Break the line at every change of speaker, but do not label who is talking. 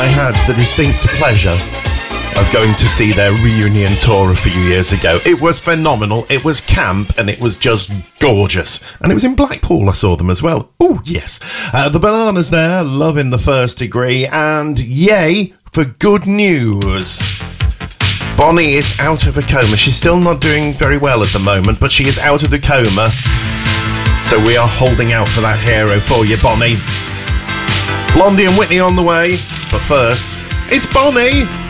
I had the distinct pleasure of going to see their reunion tour a few years ago. It was phenomenal, it was camp, and it was just gorgeous. And it was in Blackpool I saw them as well. Oh, yes. The Bananas there, Loving the First Degree, and yay for good news. Bonnie is out of a coma. She's still not doing very well at the moment, but she is out of the coma. So we are holding out for that hero for you, Bonnie. Blondie and Whitney on the way, but first, it's Bonnie!